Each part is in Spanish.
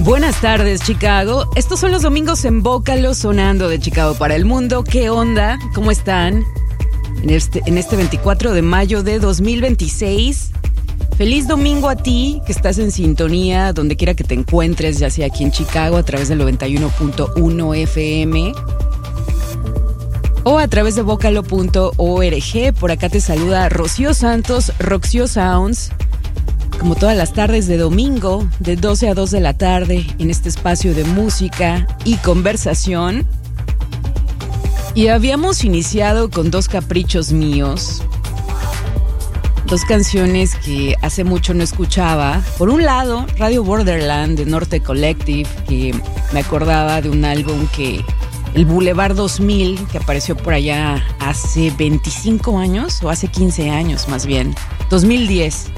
Buenas tardes, Chicago. Estos son los domingos en Bócalo, sonando de Chicago para el mundo. ¿Qué onda? ¿Cómo están? En este 24 de mayo de 2026. Feliz domingo a ti, que estás en sintonía, donde quiera que te encuentres, ya sea aquí en Chicago, a través del 91.1 FM o a través de Bócalo.org. Por acá te saluda Rocío Santos, Roxio Sounds, como todas las tardes de domingo, de 12 a 2 de la tarde, en este espacio de música y conversación. Y habíamos iniciado con dos caprichos míos, dos canciones que hace mucho no escuchaba. Por un lado, Radio Borderland de Norte Collective, que me acordaba de un álbum que, el Boulevard 2000, que apareció por allá hace 25 años, o hace 15 años más bien, 2010.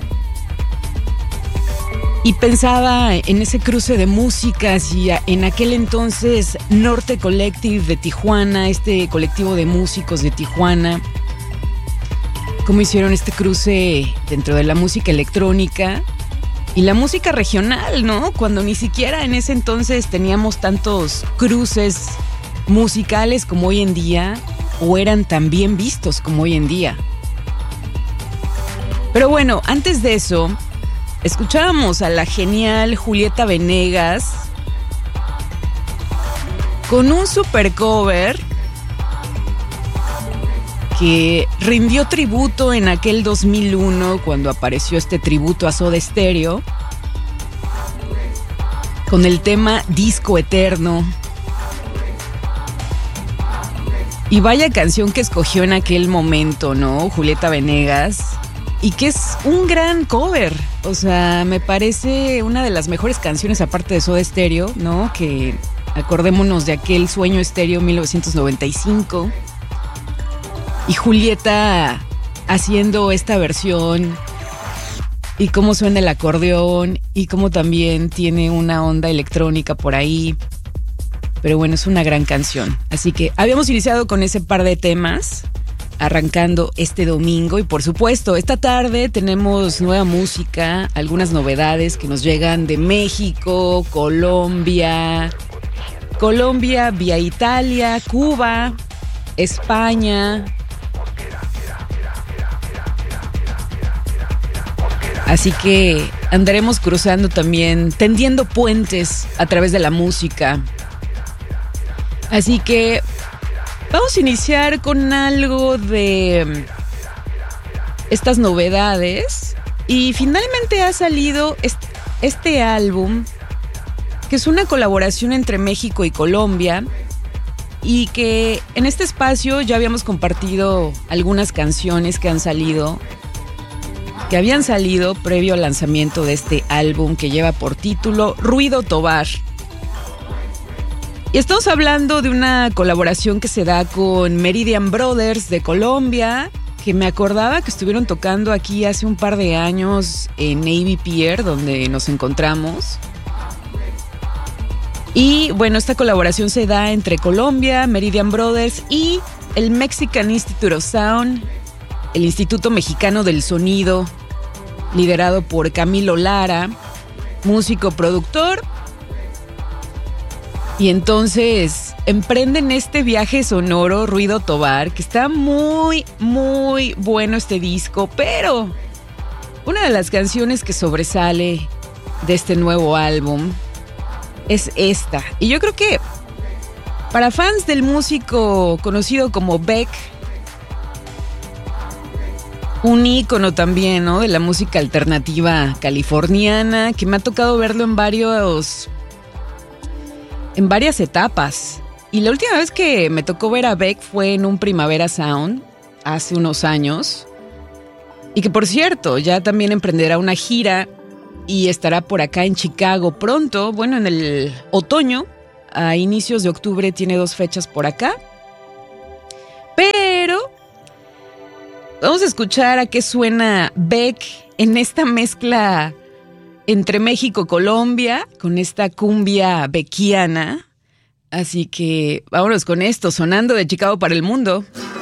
Y pensaba en ese cruce de músicas y en aquel entonces Norte Collective de Tijuana, este colectivo de músicos de Tijuana, cómo hicieron este cruce dentro de la música electrónica y la música regional, ¿no? Cuando ni siquiera en ese entonces teníamos tantos cruces musicales como hoy en día, o eran tan bien vistos como hoy en día. Pero bueno, antes de eso, escuchábamos a la genial Julieta Venegas con un super cover que rindió tributo en aquel 2001 cuando apareció este tributo a Soda Stereo con el tema Disco Eterno. Y vaya canción que escogió en aquel momento, ¿no? Julieta Venegas. Y que es un gran cover. O sea, me parece una de las mejores canciones aparte de Soda Stereo, ¿no? Que acordémonos de aquel Sueño Estéreo 1995. Y Julieta haciendo esta versión. Y cómo suena el acordeón. Y cómo también tiene una onda electrónica por ahí. Pero bueno, es una gran canción. Así que habíamos iniciado con ese par de temas, arrancando este domingo. Y por supuesto, esta tarde tenemos nueva música, algunas novedades que nos llegan de México, Colombia vía Italia, Cuba, España. Así que andaremos cruzando también, tendiendo puentes a través de la música. Así que vamos a iniciar con algo de estas novedades. Y finalmente ha salido este álbum, que es una colaboración entre México y Colombia, y que en este espacio ya habíamos compartido algunas canciones que habían salido previo al lanzamiento de este álbum, que lleva por título Ruido Tobar. Y estamos hablando de una colaboración que se da con Meridian Brothers de Colombia, que me acordaba que estuvieron tocando aquí hace un par de años en Navy Pier, donde nos encontramos. Y bueno, esta colaboración se da entre Colombia, Meridian Brothers y el Mexican Institute of Sound, el Instituto Mexicano del Sonido, liderado por Camilo Lara, músico productor. Y entonces emprenden este viaje sonoro, Ruido Tobar, que está muy, muy bueno este disco. Pero una de las canciones que sobresale de este nuevo álbum es esta. Y yo creo que para fans del músico conocido como Beck, un ícono también, ¿no?, de la música alternativa californiana, que me ha tocado verlo en varias etapas. Y la última vez que me tocó ver a Beck fue en un Primavera Sound, hace unos años. Y que, por cierto, ya también emprenderá una gira y estará por acá en Chicago pronto. Bueno, en el otoño, a inicios de octubre, tiene 2 fechas por acá. Pero vamos a escuchar a qué suena Beck en esta mezcla entre México y Colombia, con esta cumbia beckiana. Así que vámonos con esto, sonando de Chicago para el mundo.